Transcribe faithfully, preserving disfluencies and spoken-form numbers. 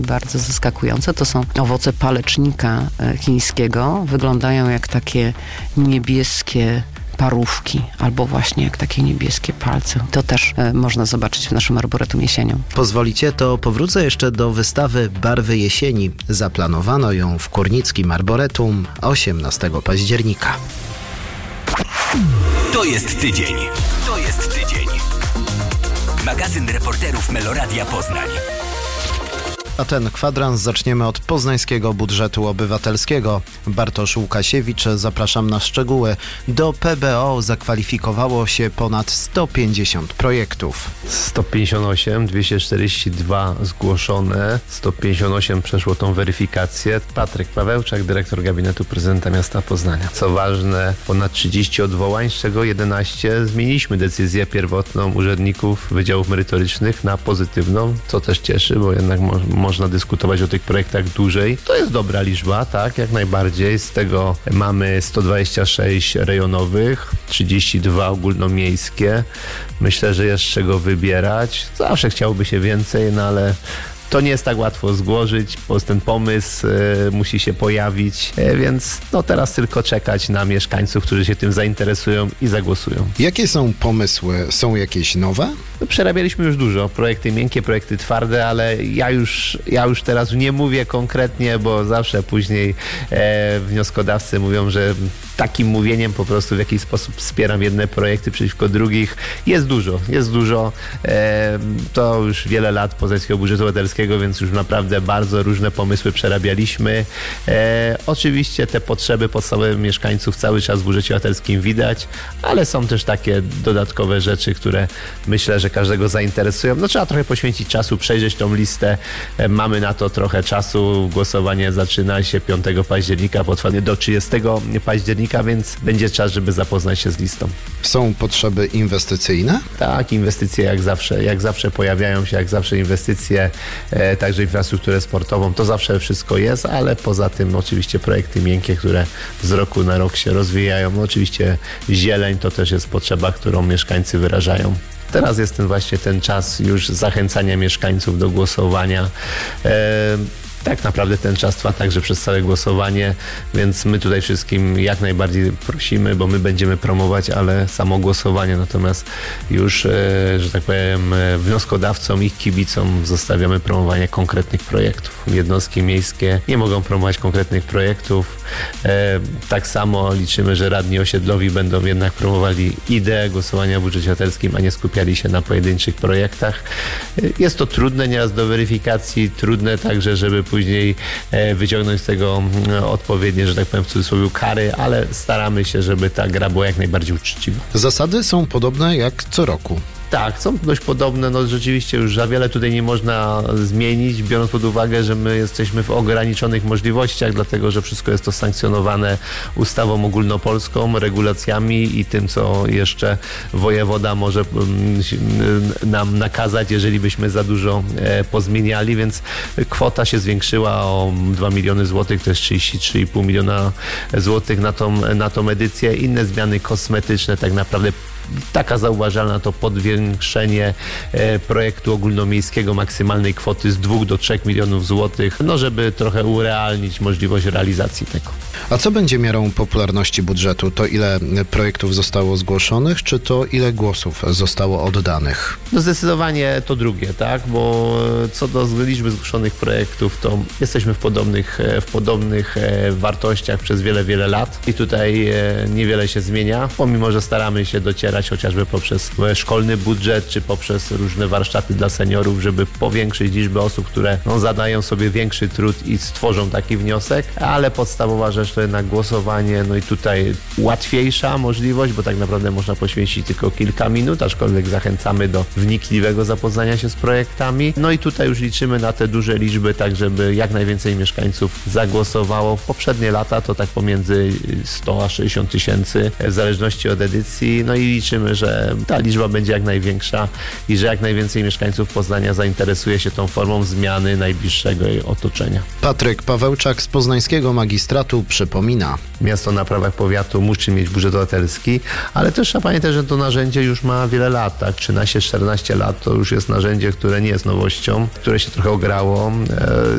bardzo zaskakujące. To są owoce palecznika chińskiego. Wyglądają jak takie niebieskie parówki, albo właśnie jak takie niebieskie palce. To też e, można zobaczyć w naszym arboretum jesienią. Pozwolicie, to powrócę jeszcze do wystawy Barwy jesieni. Zaplanowano ją w Kurnickim Arboretum osiemnastego października. To jest tydzień. To jest tydzień. Magazyn reporterów Meloradia Poznań. A ten kwadrans zaczniemy od poznańskiego budżetu obywatelskiego. Bartosz Łukasiewicz, zapraszam na szczegóły. Do P B O zakwalifikowało się ponad sto pięćdziesiąt projektów. sto pięćdziesiąt osiem, dwieście czterdzieści dwa zgłoszone, sto pięćdziesiąt osiem przeszło tą weryfikację. Patryk Pawełczak, dyrektor gabinetu prezydenta miasta Poznania. Co ważne, ponad trzydzieści odwołań, z czego jedenaście zmieniliśmy decyzję pierwotną urzędników wydziałów merytorycznych na pozytywną, co też cieszy, bo jednak mo- można dyskutować o tych projektach dłużej. To jest dobra liczba, tak, jak najbardziej. Z tego mamy sto dwadzieścia sześć rejonowych, trzydzieści dwa ogólnomiejskie. Myślę, że jest z czego wybierać. Zawsze chciałoby się więcej, no ale to nie jest tak łatwo złożyć, bo ten pomysł y, musi się pojawić, y, więc no teraz tylko czekać na mieszkańców, którzy się tym zainteresują i zagłosują. Jakie są pomysły? Są jakieś nowe? No, przerabialiśmy już dużo, projekty miękkie, projekty twarde, ale ja już, ja już teraz nie mówię konkretnie, bo zawsze później e, wnioskodawcy mówią, że takim mówieniem po prostu w jakiś sposób wspieram jedne projekty przeciwko drugich. Jest dużo, jest dużo. E, to już wiele lat poznańskiego budżetu obywatelskiego, więc już naprawdę bardzo różne pomysły przerabialiśmy. E, oczywiście te potrzeby podstawowe mieszkańców cały czas w budżecie obywatelskim widać, ale są też takie dodatkowe rzeczy, które myślę, że każdego zainteresują. No trzeba trochę poświęcić czasu, przejrzeć tą listę. E, mamy na to trochę czasu. Głosowanie zaczyna się piątego października, potrwa do trzydziestego października, więc będzie czas, żeby zapoznać się z listą. Są potrzeby inwestycyjne? Tak, inwestycje jak zawsze, jak zawsze pojawiają się, jak zawsze inwestycje, e, także infrastrukturę sportową, to zawsze wszystko jest, ale poza tym oczywiście projekty miękkie, które z roku na rok się rozwijają. No, oczywiście zieleń to też jest potrzeba, którą mieszkańcy wyrażają. Teraz jest ten właśnie ten czas już zachęcania mieszkańców do głosowania. E, Tak naprawdę ten czas trwa także przez całe głosowanie, więc my tutaj wszystkim jak najbardziej prosimy, bo my będziemy promować, ale samo głosowanie, natomiast już, że tak powiem, wnioskodawcom, ich kibicom zostawiamy promowanie konkretnych projektów. Jednostki miejskie nie mogą promować konkretnych projektów. Tak samo liczymy, że radni osiedlowi będą jednak promowali ideę głosowania w budżecie obywatelskim, a nie skupiali się na pojedynczych projektach. Jest to trudne nieraz do weryfikacji, trudne także, żeby później wyciągnąć z tego odpowiednie, że tak powiem w cudzysłowie, kary, ale staramy się, żeby ta gra była jak najbardziej uczciwa. Zasady są podobne jak co roku. Tak, są dość podobne, no rzeczywiście już za wiele tutaj nie można zmienić, biorąc pod uwagę, że my jesteśmy w ograniczonych możliwościach, dlatego że wszystko jest to sankcjonowane ustawą ogólnopolską, regulacjami i tym, co jeszcze wojewoda może nam nakazać, jeżeli byśmy za dużo pozmieniali, więc kwota się zwiększyła o dwa miliony złotych, to jest trzydzieści trzy i pół miliona złotych na tą, na tą edycję. Inne zmiany kosmetyczne, tak naprawdę taka zauważalna to podwiększenie e, projektu ogólnomiejskiego maksymalnej kwoty z dwóch do trzech milionów złotych, no żeby trochę urealnić możliwość realizacji tego. A co będzie miarą popularności budżetu? To ile projektów zostało zgłoszonych, czy to ile głosów zostało oddanych? No zdecydowanie to drugie, tak, bo co do liczby zgłoszonych projektów, to jesteśmy w podobnych, w podobnych wartościach przez wiele, wiele lat i tutaj niewiele się zmienia, pomimo że staramy się docierać chociażby poprzez szkolny budżet, czy poprzez różne warsztaty dla seniorów, żeby powiększyć liczbę osób, które no, zadają sobie większy trud i stworzą taki wniosek, ale podstawowa rzecz to jednak głosowanie, no i tutaj łatwiejsza możliwość, bo tak naprawdę można poświęcić tylko kilka minut, aczkolwiek zachęcamy do wnikliwego zapoznania się z projektami. No i tutaj już liczymy na te duże liczby, tak żeby jak najwięcej mieszkańców zagłosowało. W poprzednie lata to tak pomiędzy sto a sześćdziesiąt tysięcy, w zależności od edycji, no i liczymy, że ta liczba będzie jak największa i że jak najwięcej mieszkańców Poznania zainteresuje się tą formą zmiany najbliższego jej otoczenia. Patryk Pawełczak z poznańskiego magistratu przy przypomina. Miasto na prawach powiatu musi mieć budżet obywatelski, ale też trzeba pamiętać, że to narzędzie już ma wiele lat, tak? trzynaście czternaście lat to już jest narzędzie, które nie jest nowością, które się trochę ograło.